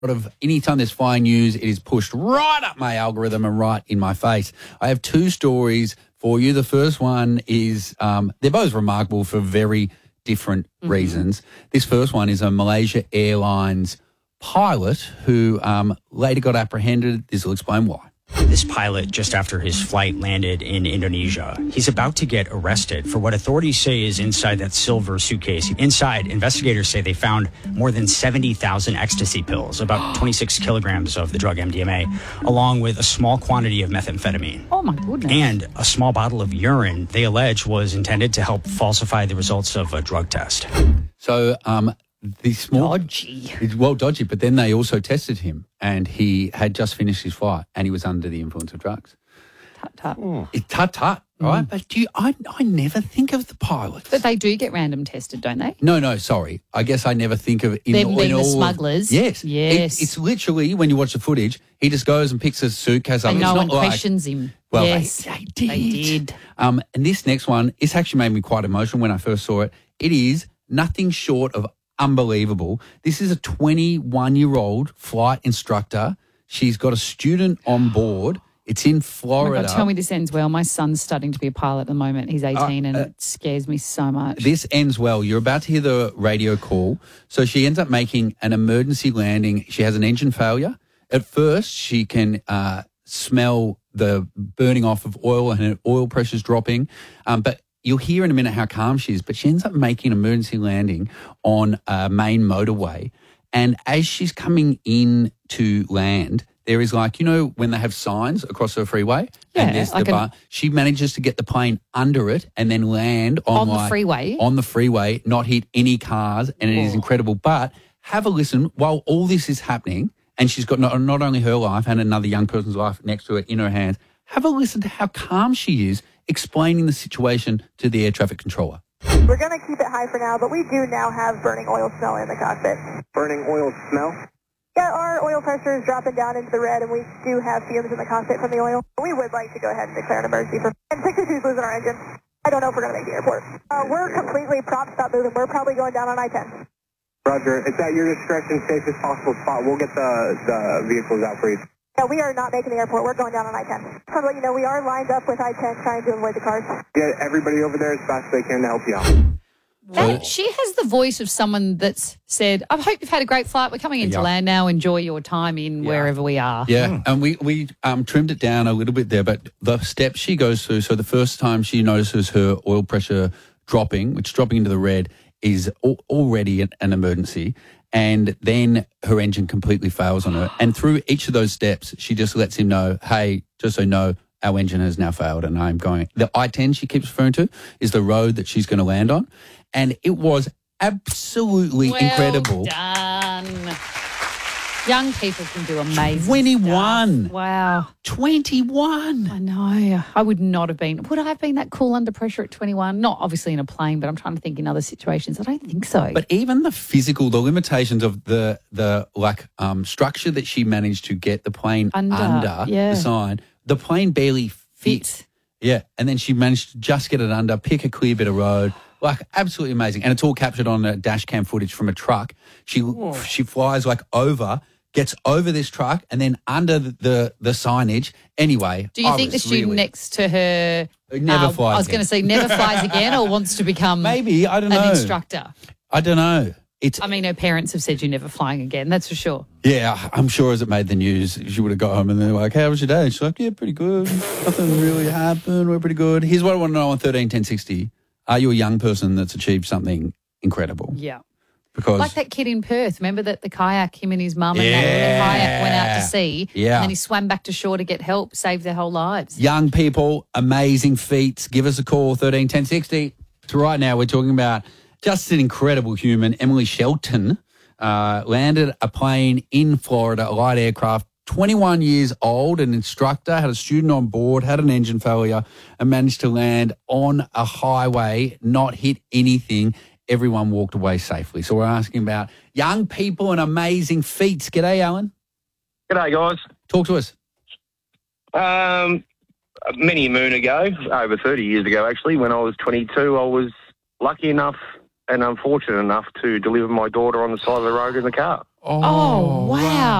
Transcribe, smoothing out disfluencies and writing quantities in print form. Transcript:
of anytime there's flying news, it is pushed right up my algorithm and right in my face. I have two stories for you. The first one is they're both remarkable for very different reasons. This first one is a Malaysia Airlines pilot who later got apprehended. This will explain why. This pilot, just after his flight landed in Indonesia, he's about to get arrested for what authorities say is inside that silver suitcase. Inside, investigators say they found more than 70,000 ecstasy pills, about 26 kilograms of the drug MDMA, along with a small quantity of methamphetamine. Oh, my goodness. And a small bottle of urine they allege was intended to help falsify the results of a drug test. So the small... Dodgy. It's well dodgy, but then they also tested him and he had just finished his flight and he was under the influence of drugs. Tut-tut. It's tut-tut, right? But I never think of the pilots. But they do get random tested, don't they? No, sorry. I guess I never think of it in Them being in the all smugglers. Yes. Yes. It's literally, when you watch the footage, he just goes and picks a suitcase up. And It's no not one like, questions him. well, yes, they did. They did. And this next one, it's actually made me quite emotional when I first saw it. It is nothing short of unbelievable. This is a 21-year-old flight instructor. She's got a student on board. It's in Oh my Florida. God, tell me this ends well. My son's studying to be a pilot at the moment. He's 18 and it scares me so much. This ends well. You're about to hear the radio call. So she ends up making an emergency landing. She has an engine failure. At first, she can smell the burning off of oil and her oil pressure's dropping. But you'll hear in a minute how calm she is. But she ends up making an emergency landing on a main motorway. And as she's coming in to land, there is like, you know, when they have signs across the freeway? Yeah, and there's like the bar. She manages to get the plane under it and then land on the freeway? On the freeway, not hit any cars, and it is incredible. But have a listen while all this is happening, and she's got not only her life and another young person's life next to her in her hands. Have a listen to how calm she is explaining the situation to the air traffic controller. We're going to keep it high for now, but we do now have burning oil smell in the cockpit. Burning oil smell? Yeah, our oil pressure is dropping down into the red, and we do have fumes in the cockpit from the oil. We would like to go ahead and declare an emergency for... And 62 is losing our engine. I don't know if we're going to make the airport. We're completely propped, stop moving. We're probably going down on I-10. Roger. It's at your discretion, safest possible spot. We'll get the vehicles out for you. Yeah, we are not making the airport. We're going down on I-10. So to let you know, we are lined up with I-10 trying to avoid the cars. Get everybody over there as fast as they can to help you out. She has the voice of someone that's said, I hope you've had a great flight. We're coming into land now. Enjoy your time in wherever we are. Yeah, and we trimmed it down a little bit there, but the steps she goes through, so the first time she notices her oil pressure dropping, which is dropping into the red, is already an emergency, and then her engine completely fails on her. And through each of those steps, she just lets him know, hey, just so you know, our engine has now failed and I'm going. The I-10 she keeps referring to is the road that she's going to land on. And it was absolutely incredible. Done. Young people can do amazing 21. stuff. Wow. 21. I know. I would not have been. Would I have been that cool under pressure at 21? Not obviously in a plane, but I'm trying to think in other situations. I don't think so. But even the limitations of the structure that she managed to get the plane under the sign, the plane barely fit. Yeah. And then she managed to just get it under, pick a clear bit of road. Like, absolutely amazing. And it's all captured on a dash cam footage from a truck. She flies gets over this truck and then under the signage. Anyway. Do you think the student next to her never flies I was going to say never flies again or wants to become maybe, I don't know, an instructor? I don't know. Her parents have said you're never flying again, that's for sure. Yeah, I'm sure as it made the news, she would have got home and they're like, how was your day? And she's like, yeah, pretty good. Nothing really happened. We're pretty good. Here's what I want to know on 13 10 60. Are you a young person that's achieved something incredible? Yeah. Because like that kid in Perth, remember that the kayak, him and his mum and the kayak went out to sea and then he swam back to shore to get help, saved their whole lives. Young people, amazing feats. Give us a call, 13 10 60. So right now we're talking about just an incredible human. Emily Shelton landed a plane in Florida, a light aircraft, 21 years old, an instructor, had a student on board, had an engine failure and managed to land on a highway, not hit anything. Everyone walked away safely. So we're asking about young people and amazing feats. G'day, Alan. G'day, guys. Talk to us. Many a moon ago, over 30 years ago actually, when I was 22, I was lucky enough and unfortunate enough to deliver my daughter on the side of the road in the car. Oh, wow.